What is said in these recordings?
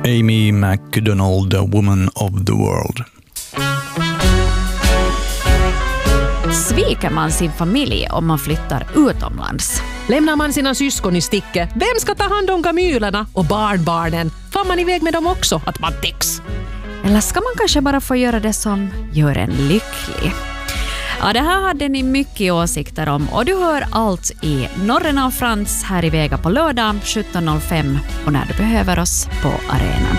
Amy McDonald, The Woman of the World. Sviker man sin familj om man flyttar utomlands? Lämnar man sina syskon i sticket? Vem ska ta hand om kamylerna och barnbarnen? Får man iväg med dem också att man täcks? Eller ska man kanske bara få göra det som gör en lycklig? Ja, det här hade ni mycket åsikter om och du hör allt i Norren av Frans här i Vega på lördag 17.05 och när du behöver oss på arenan.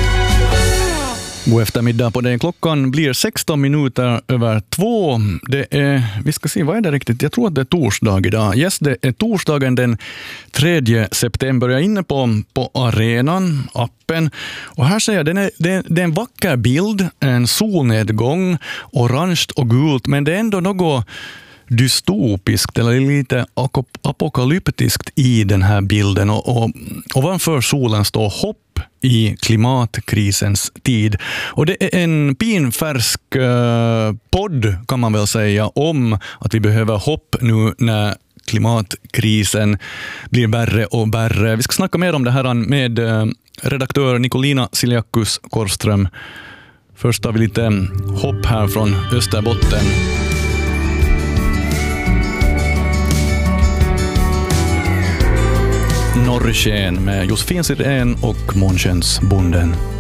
God eftermiddag på dig. Klockan blir 16 minuter över 2. Det är, vi ska se, vad är det riktigt? Jag tror att det är torsdag idag. Yes, det är torsdagen den 3 september. Jag är inne på arenan, appen. Och här ser jag, det är en vacker bild, en solnedgång, orange och gult. Men det är ändå något dystopiskt eller lite apokalyptiskt i den här bilden. Och ovanför solen står hopp i klimatkrisens tid. Och det är en pinfärsk podd kan man väl säga om att vi behöver hopp nu när klimatkrisen blir värre och värre. Vi ska snacka mer om det här med redaktör Nikolina Siljakus Korström. Först har vi lite hopp här från Österbotten. Norrsken med Josefin Sirén och Månskensbonden.